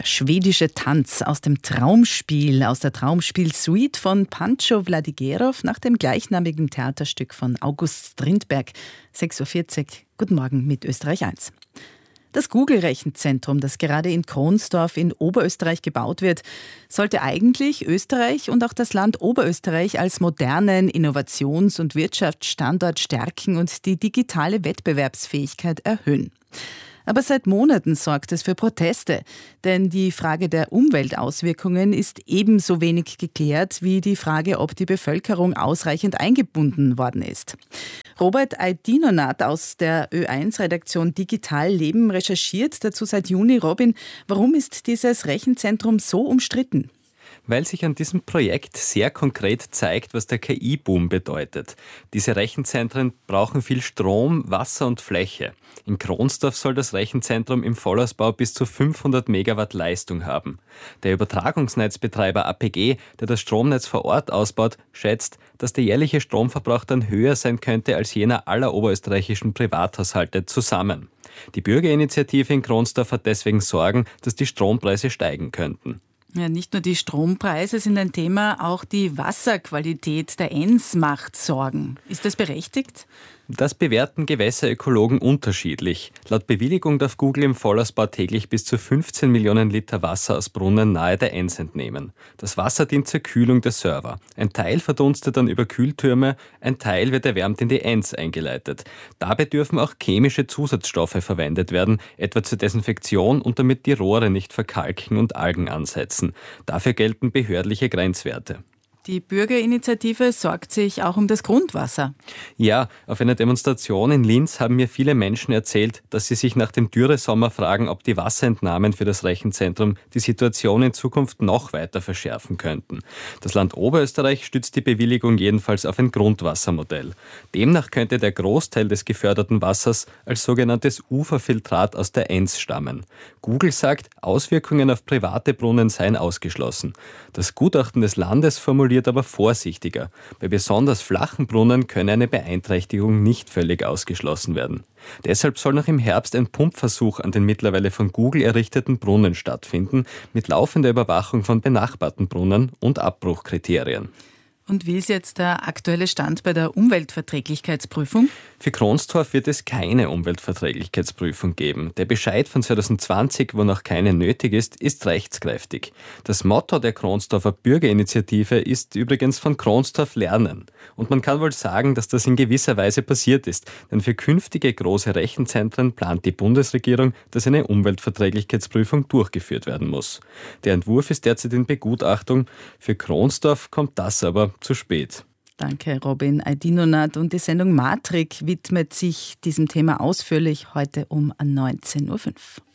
schwedische Tanz aus dem Traumspiel, aus der Traumspiel-Suite von Pancho Vladigerov nach dem gleichnamigen Theaterstück von August Strindberg. 6.40 Uhr. Guten Morgen mit Österreich 1. Das Google-Rechenzentrum, das gerade in Kronsdorf in Oberösterreich gebaut wird, sollte eigentlich Österreich und auch das Land Oberösterreich als modernen Innovations- und Wirtschaftsstandort stärken und die digitale Wettbewerbsfähigkeit erhöhen. Aber seit Monaten sorgt es für Proteste, denn die Frage der Umweltauswirkungen ist ebenso wenig geklärt wie die Frage, ob die Bevölkerung ausreichend eingebunden worden ist. Robert Aydinonath aus der Ö1-Redaktion Digital Leben recherchiert dazu seit Juni. Robin, warum ist dieses Rechenzentrum so umstritten? Weil sich an diesem Projekt sehr konkret zeigt, was der KI-Boom bedeutet. Diese Rechenzentren brauchen viel Strom, Wasser und Fläche. In Kronsdorf soll das Rechenzentrum im Vollausbau bis zu 500 Megawatt Leistung haben. Der Übertragungsnetzbetreiber APG, der das Stromnetz vor Ort ausbaut, schätzt, dass der jährliche Stromverbrauch dann höher sein könnte als jener aller oberösterreichischen Privathaushalte zusammen. Die Bürgerinitiative in Kronsdorf hat deswegen Sorgen, dass die Strompreise steigen könnten. Ja, nicht nur die Strompreise sind ein Thema, auch die Wasserqualität der Enns macht Sorgen. Ist das berechtigt? Das bewerten Gewässerökologen unterschiedlich. Laut Bewilligung darf Google im Vollausbau täglich bis zu 15 Millionen Liter Wasser aus Brunnen nahe der Enns entnehmen. Das Wasser dient zur Kühlung der Server. Ein Teil verdunstet dann über Kühltürme, ein Teil wird erwärmt in die Enns eingeleitet. Dabei dürfen auch chemische Zusatzstoffe verwendet werden, etwa zur Desinfektion und damit die Rohre nicht verkalken und Algen ansetzen. Dafür gelten behördliche Grenzwerte. Die Bürgerinitiative sorgt sich auch um das Grundwasser. Ja, auf einer Demonstration in Linz haben mir viele Menschen erzählt, dass sie sich nach dem Dürresommer fragen, ob die Wasserentnahmen für das Rechenzentrum die Situation in Zukunft noch weiter verschärfen könnten. Das Land Oberösterreich stützt die Bewilligung jedenfalls auf ein Grundwassermodell. Demnach könnte der Großteil des geförderten Wassers als sogenanntes Uferfiltrat aus der Enns stammen. Google sagt, Auswirkungen auf private Brunnen seien ausgeschlossen. Das Gutachten des Landes formuliert aber vorsichtiger. Bei besonders flachen Brunnen könne eine Beeinträchtigung nicht völlig ausgeschlossen werden. Deshalb soll noch im Herbst ein Pumpversuch an den mittlerweile von Google errichteten Brunnen stattfinden, mit laufender Überwachung von benachbarten Brunnen und Abbruchkriterien. Und wie ist jetzt der aktuelle Stand bei der Umweltverträglichkeitsprüfung? Für Kronsdorf wird es keine Umweltverträglichkeitsprüfung geben. Der Bescheid von 2020, wo noch keine nötig ist rechtskräftig. Das Motto der Kronsdorfer Bürgerinitiative ist übrigens von Kronsdorf lernen. Und man kann wohl sagen, dass das in gewisser Weise passiert ist. Denn für künftige große Rechenzentren plant die Bundesregierung, dass eine Umweltverträglichkeitsprüfung durchgeführt werden muss. Der Entwurf ist derzeit in Begutachtung. Für Kronsdorf kommt das aber zu spät. Danke, Robin Aydinonath. Und die Sendung Matrik widmet sich diesem Thema ausführlich heute um 19.05 Uhr.